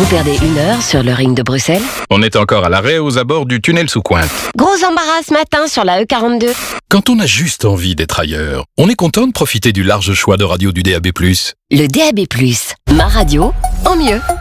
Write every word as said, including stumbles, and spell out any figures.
Vous perdez une heure sur le ring de Bruxelles. On est encore à l'arrêt aux abords du tunnel sous Cointe. Gros embarras ce matin sur la E quarante-deux. Quand on a juste envie d'être ailleurs, on est content de profiter du large choix de radio du D A B plus. Le D A B plus, ma radio en mieux.